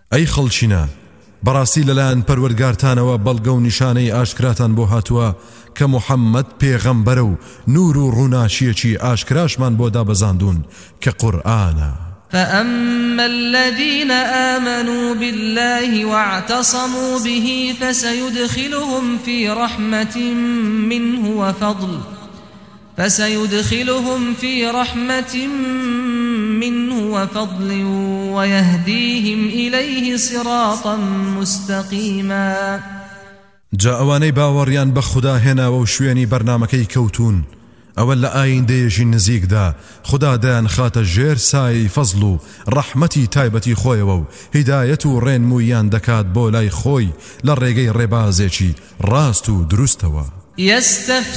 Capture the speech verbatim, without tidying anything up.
ئەی خەڵچینە بەڕاستی لەلایەن پەروەردگارتانەوە بەڵگە و نیشانەی ئاشکراتان بۆ هاتووە کە موحەممەد پێغەمبەرە و نور و ڕووناچیەکی ئاشکراشمان بۆ دابەزاندون کە قورئانە. فأما الذين آمنوا بالله واعتصموا به فسيدخلهم في رحمة منه وفضل فسيدخلهم في رحمة منه وفضل ويهديهم إليه صراطا مستقيما. جا ئەوانەی باوەڕیان بە خوددا هێناوە و شوێنی بەرنامەکەی کەوتون ئەوە لە ئایندەیەژی نزیکدا خوددا دەیان خاتە ژێر سایەی فەزڵ و ڕەحمەتی تایبەتی خۆیەوە و هیدایەت و ڕێنموویان دەکات بۆ لای خۆی لە ڕێگەی ڕێبازێکی ڕاست و دروستەوە.